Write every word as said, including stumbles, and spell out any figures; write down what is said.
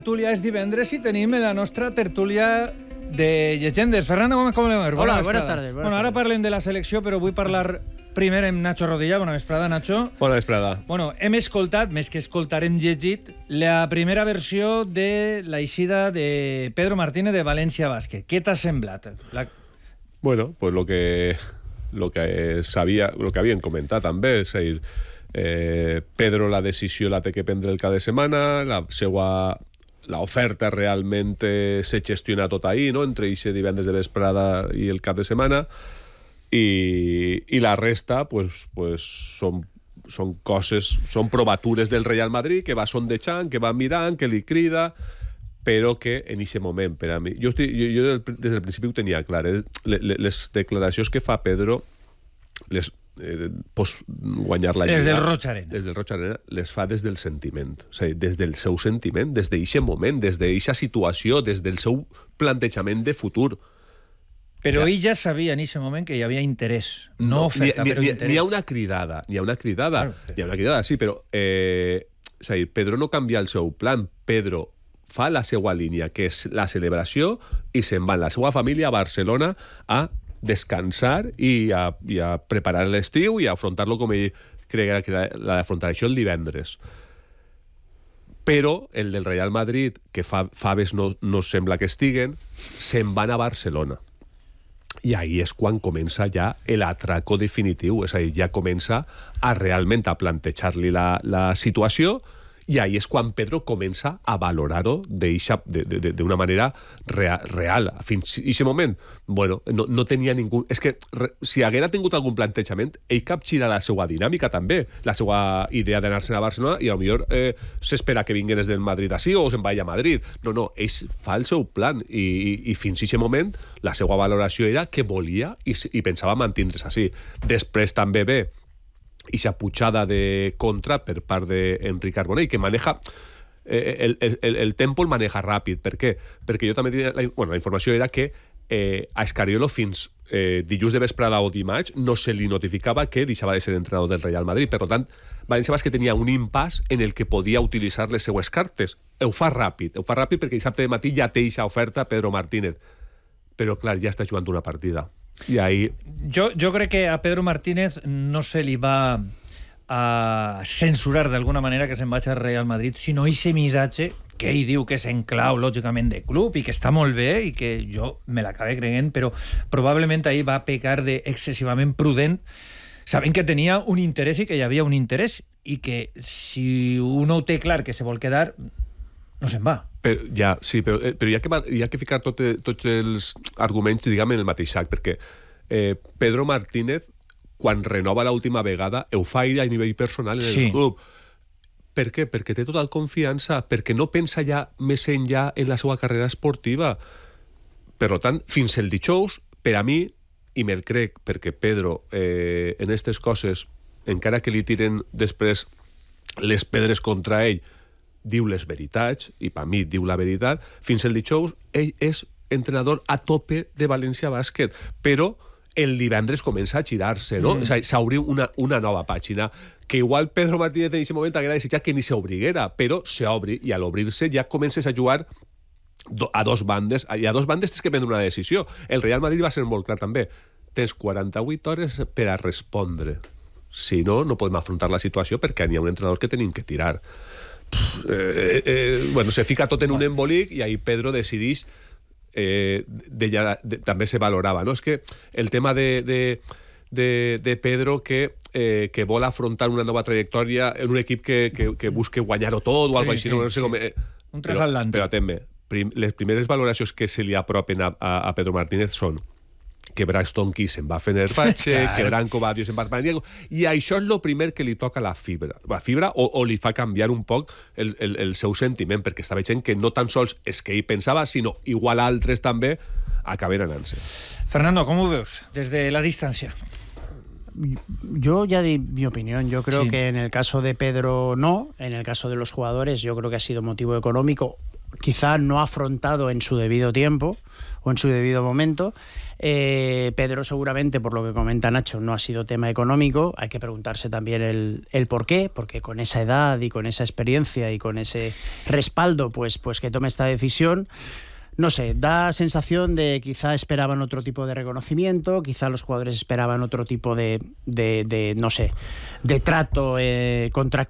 Tertúlia és divendres i tenim la nostra tertúlia de llegendes. Fernando Gómez, com anem? Hola, buenas tardes. Bueno, ara parlem de la selecció, però vull parlar primer amb Nacho Rodilla. Bona vesprada, Nacho. Bona vesprada. Bueno, hem escoltat, més que escoltar, hem llegit la primera versió de la eixida de Pedro Martínez de València Bàsquet. Què t'ha semblat? La... Bueno, pues lo que, lo que sabia, lo que havien comentat també, és a dir, eh, Pedro la decisió la té que prendre el cada setmana, la seua... l'oferta realment se gestiona tot ahir, no? Entre ese divendres de vesprada i el cap de setmana, i, i la resta pues, pues, són, són coses, són provatures del Real Madrid que va sondejant, que va mirant, que li crida, però que en aquest moment, per a mi... Jo, estic, jo, jo des del principi ho tenia clar, eh? Les declaracions que fa Pedro, les... Eh, pots guanyar la lliga des del Roig Arena. Des del Roig Arena les fa des del sentiment, o sigui, des del seu sentiment, des d'aquest moment, des d'aquesta situació, des del seu plantejament de futur. Però ja. ell ja sabia en aquest moment que hi havia interès, no, no oferta, ni, però ni, interès. N'hi ha una cridada, n'hi ha una cridada, Claro. n'hi ha una cridada, sí, però eh, o sigui, Pedro no canvia el seu plan, Pedro fa la seva línia, que és la celebració, i se'n va amb la seva família a Barcelona a descansar i a, i a preparar l'estiu i a afrontar-lo com ell creia que l'ha d'afrontar. Això el divendres. Però el del Real Madrid, que fa, faves no, no sembla que estiguen, se'n van a Barcelona. I ahí és quan comença ja l'atraco definitiu, és a dir, ja comença a realment a plantejar-li la, la situació, i ahí és quan Pedro comença a valorar-ho d'una manera real, real. Fins a aquest moment, bueno, no, no tenia ningú... És que re, si haguera tingut algun plantejament, ell capgira la seva dinàmica també, la seva idea d'anar-se'n a Barcelona, i potser eh, s'espera que vinguin des del Madrid així o se'n vagi a Madrid. No, no, ell fa el seu plan, i, i, i fins a aquest moment la seva valoració era que volia i, i pensava mantindre's així. Després també ve i esa pujada de contra per part d'Enric Carbonell, que maneja eh, el, el, el tempo el maneja ràpid. Per què? Perquè jo també la, bueno, la informació era que eh, a Escariolo fins eh, dilluns de vesprada o dimarts no se li notificava que deixava de ser entrenador del Real Madrid. Per tant, València Bàsquet tenia un impàs en el que podia utilitzar les seues cartes. Ho fa ràpid, ho fa ràpid perquè dissabte de matí ja té aquesta oferta Pedro Martínez. Però, clar, ja està jugant una partida. I ahí... jo, jo crec que a Pedro Martínez no se li va a censurar d'alguna manera que se'n vagi al Real Madrid, sinó aquest missatge que ell diu que és en clau, lògicament, de club i que està molt bé i que jo me l'acabé creient, però probablement ahir va pecar d'excessivament prudent, sabent que tenia un interès i que hi havia un interès i que si uno ho té clar que se vol quedar, no se'n va. Però, ja, sí, però, però hi, ha que, hi ha que ficar tot, tots els arguments, diguem, en el mateix sac, perquè eh, Pedro Martínez, quan renova l'última vegada, ho fa ell a nivell personal en el sí. club. Per què? Perquè té total confiança, perquè no pensa ja més enllà en la seva carrera esportiva. Per tant, fins el dijous, per a mi, i me'l crec, perquè Pedro, eh, en aquestes coses, encara que li tiren després les pedres contra ell, diu les veritats, i per mi diu la veritat, fins el dijous ell és entrenador a tope de València Bàsquet, però el divendres comença a girar-se, no? Mm. És a dir, s'obri una, una nova pàgina, que igual Pedro Martínez en aquest moment haguera desitjat que ni s'obriguera, però s'obri, i a l'obrir-se ja comences a jugar a dos bandes, i a dos bandes tens que prendre una decisió. El Real Madrid va ser molt clar també, tens quaranta-vuit hores per a respondre, si no, no podem afrontar la situació perquè n'hi ha un entrenador que tenim que tirar. Eh, eh, bueno, se fica tot en un embolic i ahí Pedro decideix eh, de ja, de, també se valorava, no? És que el tema de, de, de, de Pedro que, eh, que vol afrontar una nova trajectòria en un equip que, que, que busque guanyar-ho tot o alguna sí, cosa així, sí, no sé sí. com... Eh, un transatlàntic. Però, però també, prim, les primeres valoracions que se li apropen a, a, a Pedro Martínez són que Braxton Key se'n va a Fenerbahçe, claro. Que Branco Badio se'n va a Paniego, i això és el primer que li toca la fibra, la fibra o, o li fa canviar un poc el, el, el seu sentiment, perquè està veient que no tan sols és que ell pensava, sinó igual altres també acaben anant-se. Fernando, ¿cómo veus desde la distancia? Yo ya di mi opinión. Yo creo sí. que en el caso de Pedro no, en el caso de los jugadores yo creo que ha sido motivo económico quizá no afrontado en su debido tiempo o en su debido momento. Eh, Pedro seguramente, por lo que comenta Nacho, no ha sido tema económico. Hay que preguntarse también el, el por qué, porque con esa edad y con esa experiencia y con ese respaldo, pues, pues que tome esta decisión. No sé, da sensación de quizá esperaban otro tipo de reconocimiento, quizá los jugadores esperaban otro tipo de, de, de no sé, de trato eh, contra,